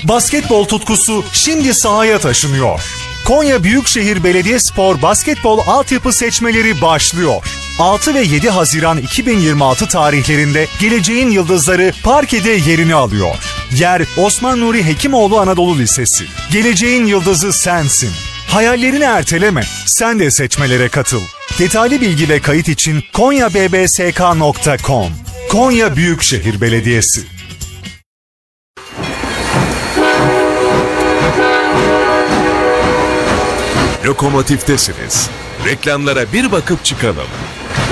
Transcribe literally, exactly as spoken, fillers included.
Basketbol tutkusu şimdi sahaya taşınıyor. Konya Büyükşehir Belediyespor Basketbol Altyapı seçmeleri başlıyor. altı ve yedi Haziran iki bin yirmi altı tarihlerinde geleceğin yıldızları parkede yerini alıyor. Yer Osman Nuri Hekimoğlu Anadolu Lisesi. Geleceğin yıldızı sensin. Hayallerini erteleme, sen de seçmelere katıl. Detaylı bilgi ve kayıt için konya b b s k nokta com. Konya Büyükşehir Belediyesi. Lokomotiftesiniz. Reklamlara bir bakıp çıkalım.